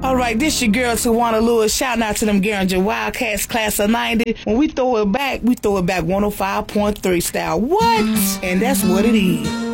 All right, this your girl Tawana Lewis. Shouting out to them Garinger Wildcats class of 90. When we throw it back 105.3 style. What? And that's what it is.